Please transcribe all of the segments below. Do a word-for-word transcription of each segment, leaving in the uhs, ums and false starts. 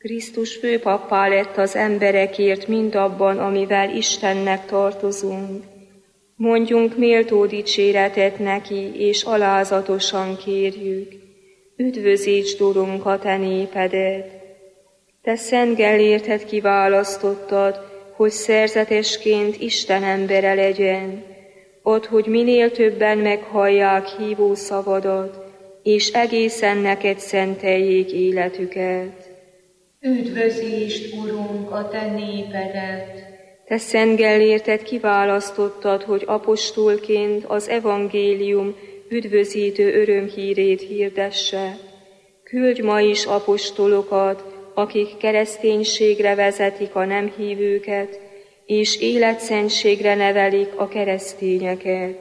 Krisztus főpappá lett az emberekért mindabban, amivel Istennek tartozunk. Mondjunk méltó dicséretet neki, és alázatosan kérjük. Üdvözítsd, Urunk, a te népedet! Te szent Gellértet kiválasztottad, hogy szerzetesként Isten embere legyen. Add, hogy minél többen meghallják hívó szavadat, és egészen neked szenteljék életüket. Üdvözítsd, Urunk, a te népedet! Te szent Gellértet kiválasztottad, hogy apostolként az evangélium üdvözítő örömhírét hirdesse. Küldj ma is apostolokat, akik kereszténységre vezetik a nem hívőket, és életszentségre nevelik a keresztényeket.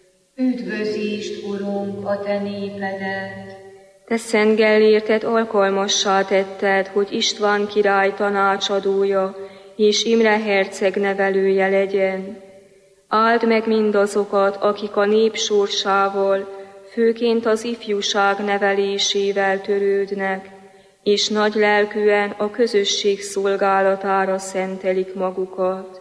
Üdvözítsd, Urunk, a te népedet! Te szent Gellértet alkalmassá tetted, hogy István király tanácsadója és Imre herceg nevelője legyen. Áld meg mindazokat, akik a nép sorsával, főként az ifjúság nevelésével törődnek, és nagy lelkűen a közösség szolgálatára szentelik magukat.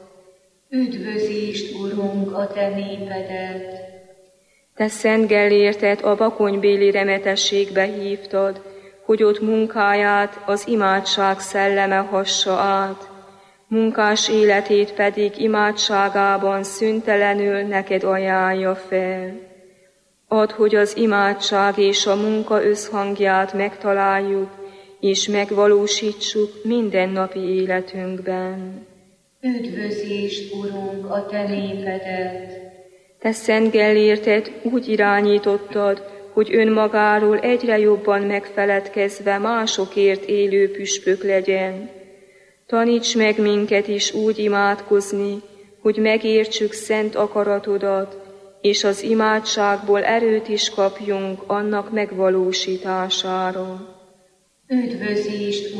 Üdvözítsd, Urunk, a te népedet! Te szent Gellértet a bakonybéli remetességbe hívtad, hogy ott munkáját az imádság szelleme hassa át, munkás életét pedig imádságában szüntelenül neked ajánlja fel. Add, hogy az imádság és a munka összhangját megtaláljuk, és megvalósítsuk mindennapi életünkben. Üdvözítsd, Urunk, a te népedet! Te szent Gellértet úgy irányítottad, hogy önmagáról egyre jobban megfeledkezve másokért élő püspök legyen. Taníts meg minket is úgy imádkozni, hogy megértsük szent akaratodat, és az imádságból erőt is kapjunk annak megvalósítására. Üdvözítsd,